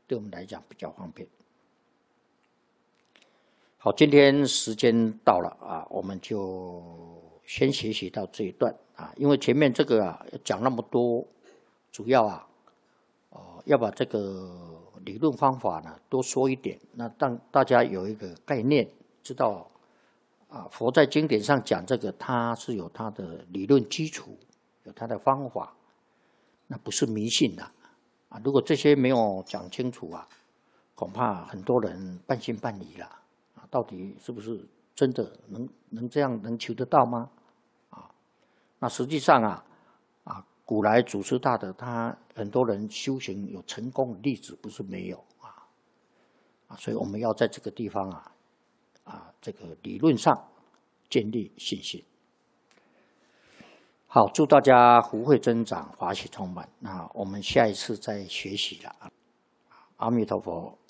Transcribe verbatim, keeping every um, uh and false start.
对我们来讲比较方便。好，今天时间到了啊，我们就先学习到这一段啊，因为前面这个啊讲那么多，主要啊，哦要把这个理论方法呢多说一点，那让大家有一个概念，知道啊，佛在经典上讲这个，它是有它的理论基础，有它的方法，那不是迷信的啊。如果这些没有讲清楚啊，恐怕很多人半信半疑了啊，到底是不是真的能能这样能求得到吗？啊，那实际上啊啊，古来祖师大德他很多人修行有成功的例子，不是没有啊啊，所以我们要在这个地方啊啊这个理论上建立信心。好，祝大家福慧增长，法喜充满。那我们下一次再学习了。阿弥陀佛。